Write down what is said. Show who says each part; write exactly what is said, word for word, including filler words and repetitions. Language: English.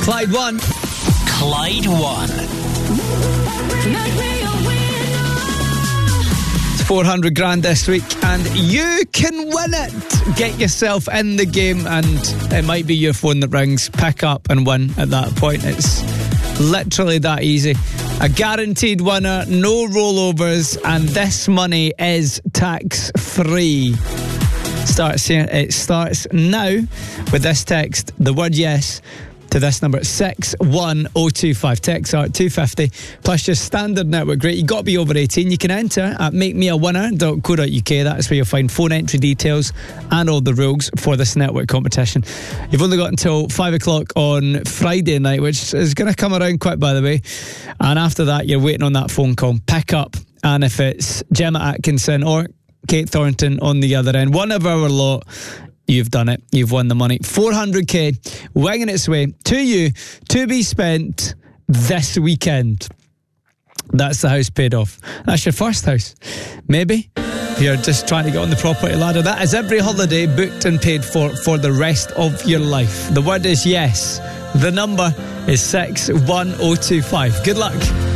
Speaker 1: Clyde won.
Speaker 2: Clyde won.
Speaker 1: It's four hundred grand this week, and you can win it. Get yourself in the game, and it might be your phone that rings. Pick up and win at that point. It's literally that easy. A guaranteed winner, no rollovers, and this money is tax free. Starts here. It starts now with this text, the word yes, to this number, six one oh two five. Text are two fifty plus your standard network rate. You've got to be over eighteen. You can enter at make me a winner dot co dot uk. That's where you'll find phone entry details and all the rules for this network competition. You've only got until five o'clock on Friday night, which is going to come around quick, by the way. And after that, you're waiting on that phone call. Pick up, and if it's Gemma Atkinson or Kate Thornton on the other end, one of our lot, you've done it. You've won the money. four hundred k winging its way to you to be spent this weekend. That's the house paid off. That's your first house. Maybe if you're just trying to get on the property ladder. That is every holiday booked and paid for for the rest of your life. The word is yes. The number is six one oh two five. Good luck.